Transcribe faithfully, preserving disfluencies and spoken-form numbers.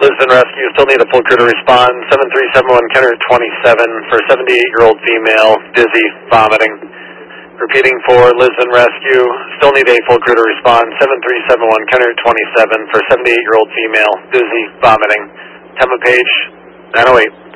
Lisbon Rescue, still need a full crew to respond. seven three seven one, Kenner twenty-seven for seventy-eight-year-old female, dizzy, vomiting. Repeating for Lisbon Rescue, still need a full crew to respond. seven three seven one, Kenner twenty-seven for seventy-eight-year-old female, dizzy, vomiting. Temma Page, nine oh eight.